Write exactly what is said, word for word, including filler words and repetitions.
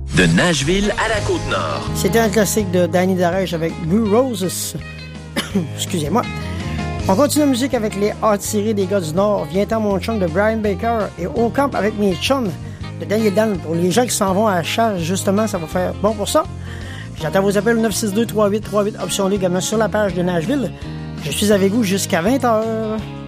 De Nashville à la Côte-Nord. C'était un classique de Danny Darèche avec Blue Roses. Excusez-moi. On continue la musique avec les hard tirés des gars du Nord. Viens-t'en mon chum de Brian Baker et Au camp avec mes chums de Daniel Dan. Pour les gens qui s'en vont à la charge, justement, ça va faire bon pour ça. J'attends vos appels au neuf six deux trois huit trois huit, option deux également sur la page de Nashville. Je suis avec vous jusqu'à vingt heures.